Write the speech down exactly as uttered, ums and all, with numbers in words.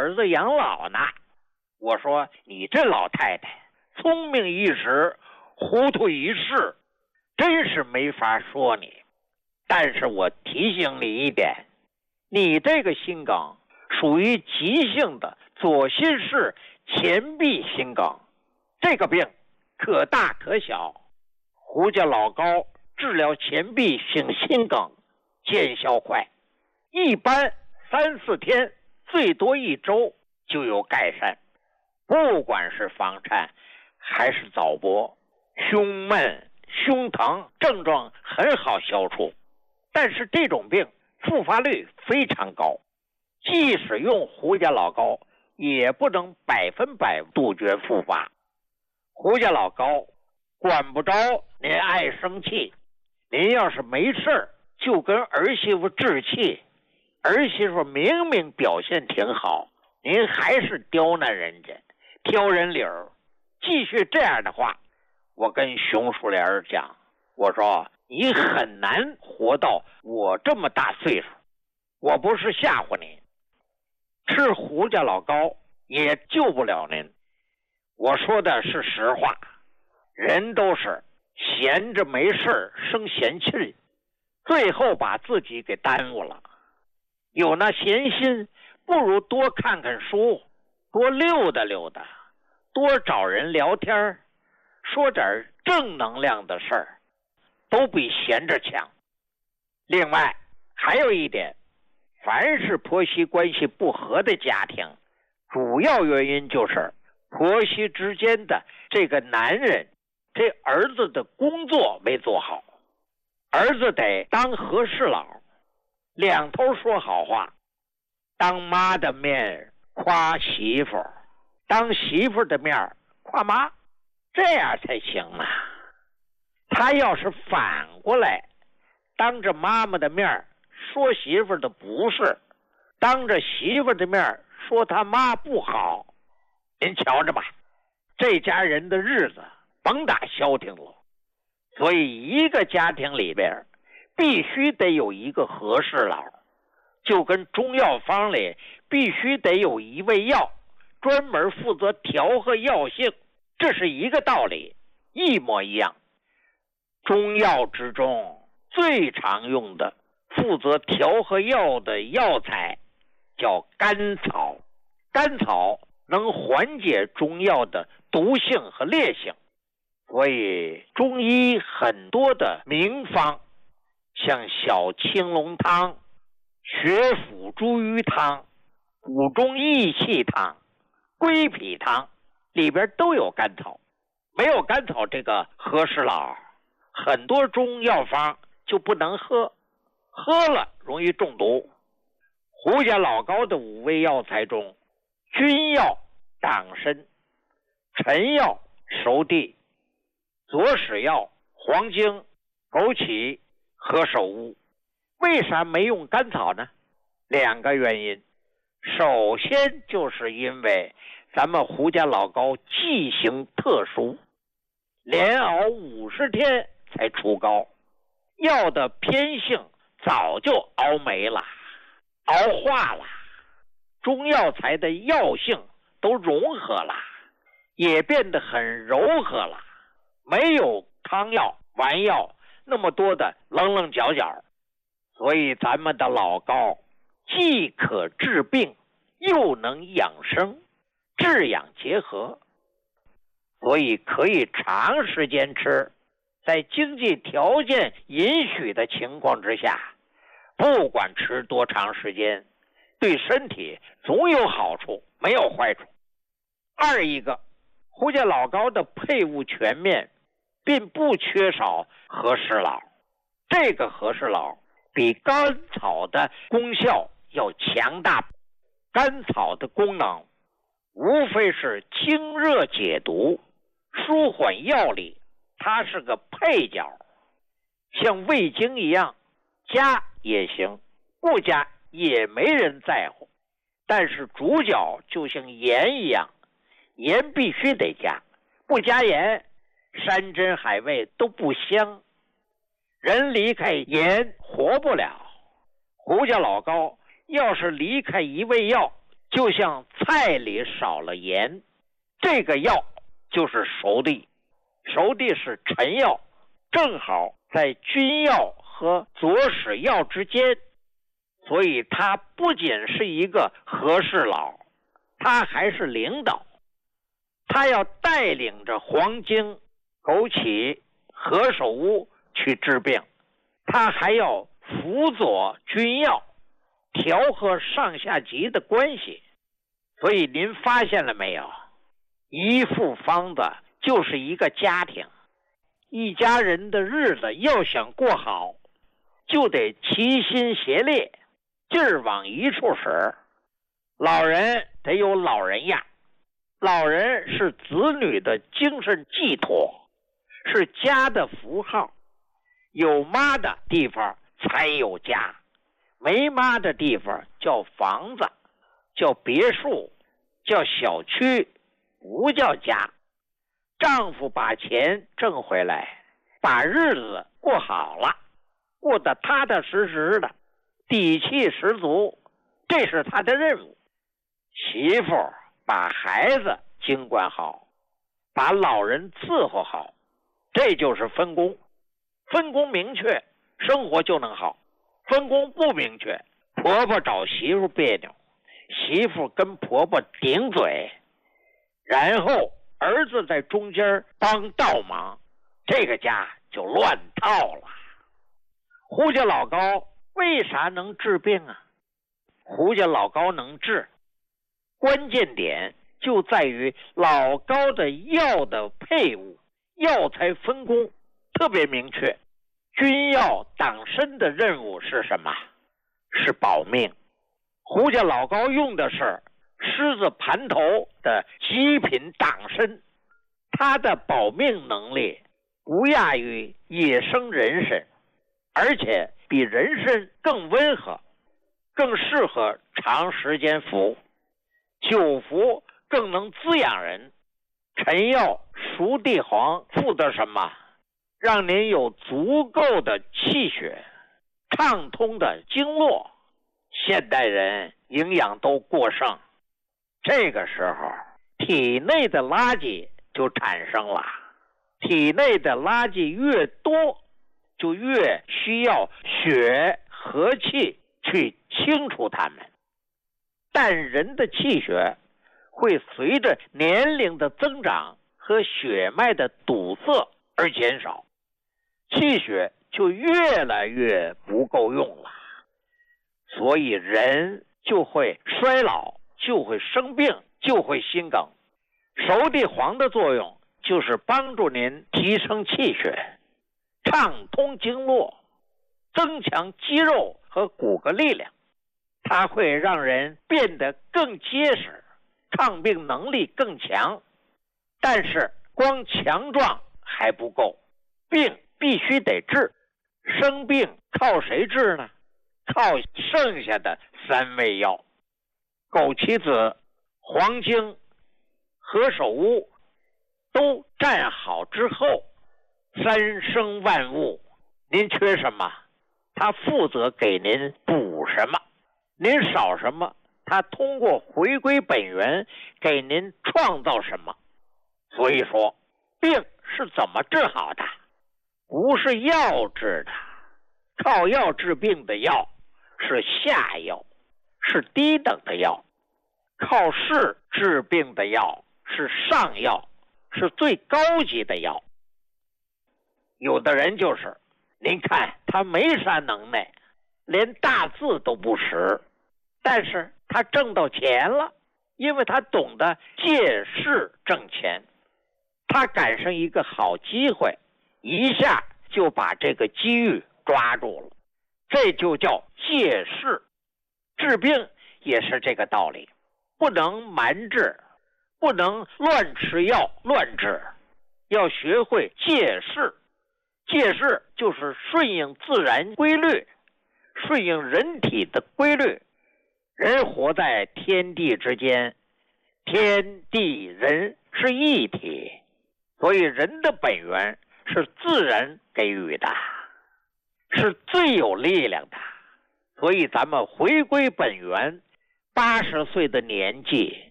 儿子养老呢。我说你这老太太聪明一时，糊涂一世，真是没法说你。但是我提醒你一点，你这个心梗属于急性的左心室前壁心梗，这个病可大可小。胡家老高治疗前壁性心梗见效快，一般三四天，最多一周就有改善。不管是房颤还是早搏，胸闷胸疼症状很好消除。但是这种病复发率非常高，即使用胡家老高也不能百分百杜绝复发。胡家老高管不着您爱生气，您要是没事就跟儿媳妇置气，儿媳妇明明表现挺好，您还是刁难人家，挑人理儿。继续这样的话，我跟熊树莲讲，我说你很难活到我这么大岁数，我不是吓唬你，吃胡家老高也救不了您。我说的是实话，人都是闲着没事生闲气，最后把自己给耽误了。有那闲心，不如多看看书，多溜达溜达，多找人聊天，说点正能量的事儿，都比闲着强。另外还有一点，凡是婆媳关系不和的家庭，主要原因就是婆媳之间的这个男人，这儿子的工作没做好。儿子得当和事佬，两头说好话，当妈的面夸媳妇，当媳妇的面夸妈，这样才行啊。他要是反过来，当着妈妈的面说媳妇的不是，当着媳妇的面说他妈不好，您瞧着吧，这家人的日子甭打消停了。所以一个家庭里边必须得有一个和事佬，就跟中药方里必须得有一味药专门负责调和药性，这是一个道理，一模一样。中药之中最常用的负责调和药的药材叫甘草，甘草能缓解中药的毒性和烈性。所以中医很多的名方，像小青龙汤、血府茱萸汤、补中益气汤、归脾汤，里边都有甘草。没有甘草这个和事佬，很多中药方就不能喝，喝了容易中毒。胡家老高的五味药材中，君药党参、陈药熟地、左使药黄精、枸杞、何首乌。为啥没用甘草呢？两个原因。首先就是因为咱们胡家老高剂型特殊，连熬五十天才出膏，药的偏性早就熬没了，熬化了，中药材的药性都融合了，也变得很柔和了，没有汤药丸药那么多的棱棱角角。所以咱们的老高既可治病又能养生，治养结合，所以可以长时间吃，在经济条件允许的情况之下，不管吃多长时间，对身体总有好处，没有坏处。二一个，胡家老高的配伍全面，并不缺少和事佬。这个和事佬比甘草的功效要强大。甘草的功能无非是清热解毒、舒缓药力，它是个配角，像味精一样，加也行，不加也没人在乎。但是主角就像盐一样，盐必须得加，不加盐，山珍海味都不香。人离开盐活不了。胡家老高要是离开一味药，就像菜里少了盐，这个药就是熟地。熟地是臣药，正好在君药和佐使药之间，所以他不仅是一个和事佬，他还是领导。他要带领着黄精、枸杞、何首乌去治病，他还要辅佐君药，调和上下级的关系。所以您发现了没有？一副方子就是一个家庭，一家人的日子要想过好，就得齐心协力，劲儿往一处使。老人得有老人样，老人是子女的精神寄托，是家的符号。有妈的地方才有家，没妈的地方叫房子，叫别墅，叫小区，不叫家。丈夫把钱挣回来，把日子过好了，过得踏踏实实的，底气十足，这是他的任务。媳妇把孩子经管好，把老人伺候好，这就是分工。分工明确，生活就能好；分工不明确，婆婆找媳妇别扭，媳妇跟婆婆顶嘴，然后儿子在中间帮倒忙，这个家就乱套了。胡家老高为啥能治病啊？胡家老高能治，关键点就在于老高的药的配伍，药材分工特别明确。君药党参的任务是什么？是保命。胡家老高用的是狮子盘头的极品党参，它的保命能力不亚于野生人参，而且比人参更温和，更适合长时间服，久服更能滋养人。臣药熟地黄负责什么？让您有足够的气血，畅通的经络。现代人营养都过剩，这个时候体内的垃圾就产生了，体内的垃圾越多，就越需要血和气去清除它们。但人的气血会随着年龄的增长和血脉的堵塞而减少，气血就越来越不够用了，所以人就会衰老，就会生病，就会心梗。熟地黄的作用就是帮助您提升气血，畅通经络，增强肌肉和骨骼力量，它会让人变得更结实，抗病能力更强。但是光强壮还不够，病必须得治。生病靠谁治呢？靠剩下的三味药：枸杞子、黄精、何首乌，都站好之后，三生万物，您缺什么，他负责给您补什么；您少什么，他通过回归本源给您创造什么。所以说，病是怎么治好的？不是药治的，靠药治病的药是下药，是低等的药；靠势治病的药是上药，是最高级的药。有的人就是，您看他没啥能耐，连大字都不识，但是他挣到钱了，因为他懂得借势挣钱。他赶上一个好机会，一下就把这个机遇抓住了，这就叫借势。治病也是这个道理，不能蛮治，不能乱吃药乱治，要学会借势。借势就是顺应自然规律，顺应人体的规律。人活在天地之间，天地人是一体，所以人的本源是自然给予的，是最有力量的。所以咱们回归本源，八十岁的年纪